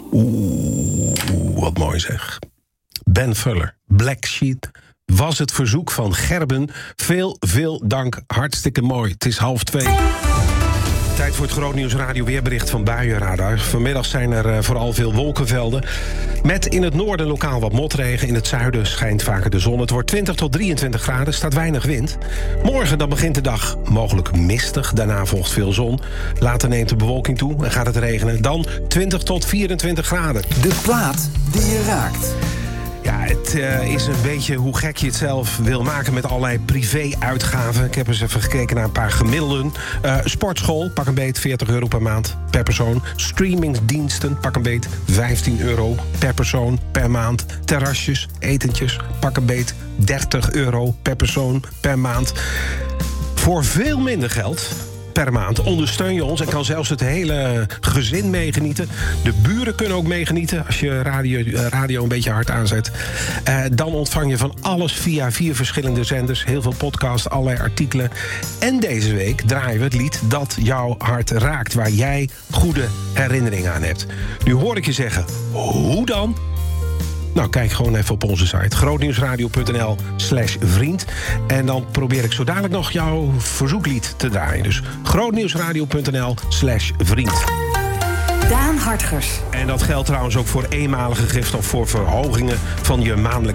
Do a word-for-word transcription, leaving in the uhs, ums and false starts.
Oeh, wat mooi zeg. Ben Fuller, Black Sheep, was het verzoek van Gerben. Veel, veel dank. Hartstikke mooi. Het is half twee. Tijd voor het Grootnieuws Radio weerbericht van Buienradar. Vanmiddag zijn er uh, vooral veel wolkenvelden. Met in het noorden lokaal wat motregen. In het zuiden schijnt vaker de zon. Het wordt twintig tot drieëntwintig graden, staat weinig wind. Morgen dan begint de dag mogelijk mistig. Daarna volgt veel zon. Later neemt de bewolking toe en gaat het regenen. Dan twintig tot vierentwintig graden. De plaat die je raakt. Ja, het uh, is een beetje hoe gek je het zelf wil maken met allerlei privé-uitgaven. Ik heb eens even gekeken naar een paar gemiddelden. Uh, sportschool, pak een beet, veertig euro per maand per persoon. Streamingsdiensten, pak een beet, vijftien euro per persoon per maand. Terrasjes, etentjes, pak een beet, dertig euro per persoon per maand. Voor veel minder geld per maand ondersteun je ons en kan zelfs het hele gezin meegenieten. De buren kunnen ook meegenieten als je radio, radio een beetje hard aanzet. Uh, dan ontvang je van alles via vier verschillende zenders. Heel veel podcasts, allerlei artikelen. En deze week draaien we het lied dat jouw hart raakt, waar jij goede herinneringen aan hebt. Nu hoor ik je zeggen, hoe dan? Nou, kijk gewoon even op onze site. grootnieuwsradio.nl slash vriend. En dan probeer ik zo dadelijk nog jouw verzoeklied te draaien. Dus grootnieuwsradio.nl slash vriend. Daan Hartgers. En dat geldt trouwens ook voor eenmalige giften of voor verhogingen van je maandelijkse